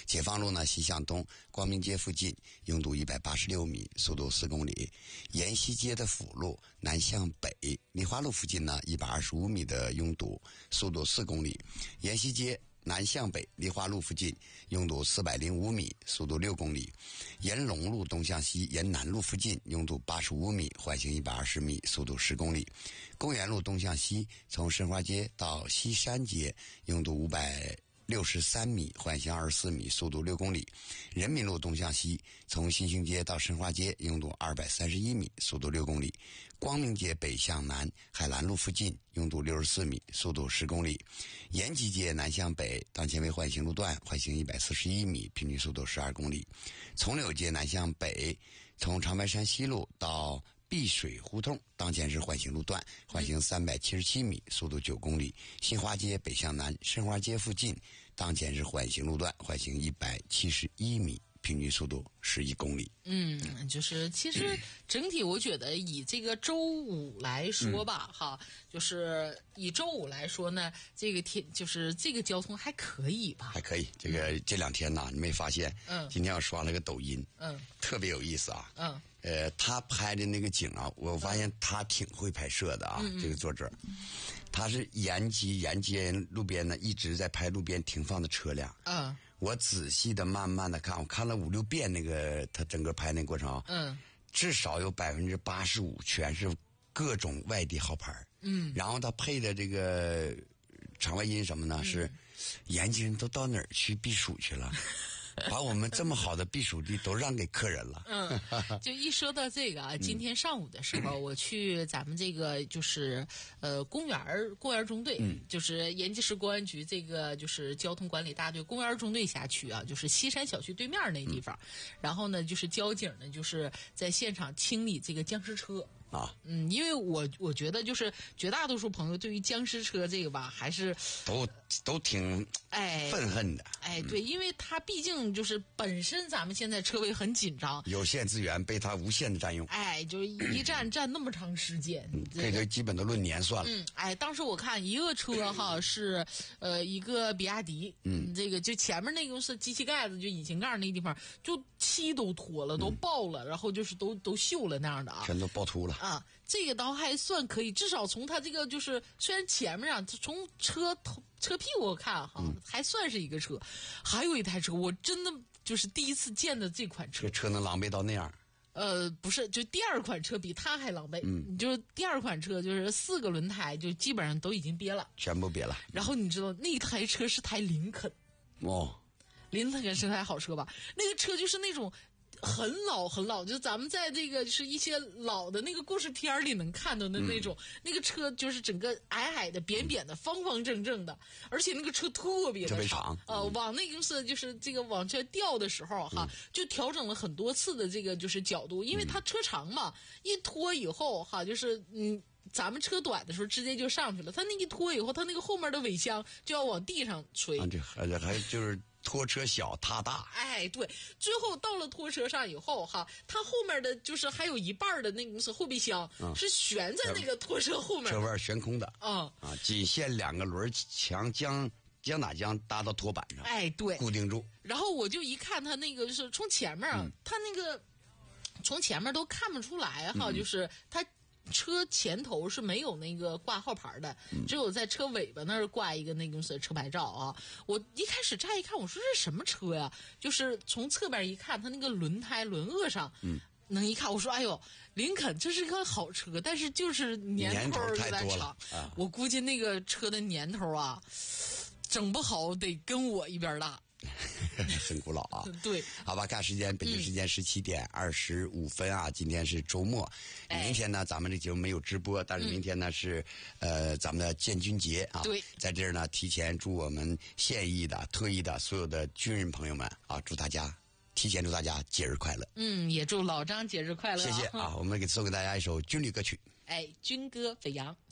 解放路呢西向东，光明街附近拥堵186米，速度4公里。沿西街的辅路南向北，梨花路附近呢125米的拥堵，速度4公里。沿西街南向北，梨花路附近拥堵405米，速度6公里。沿龙路东向西，沿南路附近拥堵85米，缓行120米，速度10公里。公园路东向西，从申花街到西山街拥堵563米，缓行24米，速度6公里。人民路东向西，从新兴街到申花街拥堵231米，速度6公里。光明街北向南，海兰路附近拥堵64米，速度10公里。延吉街南向北，当前为缓行路段，缓行141米，平均速度12公里。从柳街南向北，从长白山西路到碧水胡同，当前是缓行路段，缓行377米，速度9公里。新华街北向南，申花街附近，当前是缓行路段，缓行171米，平均速度11公里。 就是其实整体我觉得以这个周五来说吧，就是以周五来说呢，这个就是这个交通还可以吧？还可以。这两天呢，你没发现？今天我刷了个抖音，特别有意思啊。他拍的那个景啊，我发现他挺会拍摄的啊。这个作者，他是沿街路边呢一直在拍路边停放的车辆。我仔细的慢慢的看，我看了5、6遍那个他整个拍那过程啊。至少有85%全是各种外地号牌。然后他配的这个场外音什么呢？是延吉人都到哪儿去避暑去了？把我们这么好的避暑地都让给客人了。 就一说到这个啊，今天上午的时候，我去咱们这个就是公园中队，就是延吉市公安局这个就是交通管理大队公园中队辖区啊，就是西山小区对面那地方。然后呢，就是交警呢就是在现场清理这个僵尸车。因为我觉得就是绝大多数朋友对于僵尸车这个吧，还是都挺愤恨的。 对，因为它毕竟就是本身咱们现在车位很紧张， 有限资源被它无限的占用。 就是一占那么长时间， 这就基本都论年算了。 当时我看一个车是一个比亚迪，这个就前面那个是机器盖子，就引擎盖那地方就漆都脱了，都爆了，然后就是都锈了那样的啊， 全都爆秃了。 这个倒还算可以，至少从它这个就是虽然前面啊，从车屁股看还算是一个车。还有一台车，我真的就是第一次见的这款车。 这车能狼狈到那样？ 不是，就第二款车比它还狼狈。你就第二款车就是4个轮胎就基本上都已经瘪了， 全部瘪了。 然后你知道那台车是台林肯。林肯是台好车吧？那个车就是那种很老，就咱们在这个是一些老的那个故事片里能看到的那种。那个车就是整个矮的、扁的、方正的，而且那个车特别的长。往那个是就是这个往这掉的时候就调整了很多次的这个就是角度，因为它车长嘛，一拖以后就是咱们车短的时候直接就上去了，它那一拖以后，它那个后面的尾箱就要往地上吹。 还就是拖车小踏大。 对，最后到了拖车上以后它后面的就是还有一半的那个后备箱是悬在那个拖车后面， 车腕悬空的。仅限2个轮墙将搭到拖板上。 对， 固定住。 然后我就一看它那个就是从前面它那个从前面都看不出来就是它车前头是没有那个挂号牌的，只有在车尾巴那儿挂一个那个车牌照啊。我一开始乍一看，我说这是什么车呀？就是从侧边一看，它那个轮胎轮萼上，能一看，我说哎呦，林肯这是个好车，但是就是年头有点长。我估计那个车的年头整不好得跟我一边大。 很古老啊。 对， 好吧，看时间，北京时间17点25分啊。今天是周末，明天呢咱们这节目没有直播，但是明天呢是咱们的建军节啊。 对， 在这儿呢提前祝我们现役的、退役的所有的军人朋友们啊，提前祝大家节日快乐。 也祝老张节日快乐。 谢谢啊，我们送给大家一首军旅歌曲。 军歌飞扬。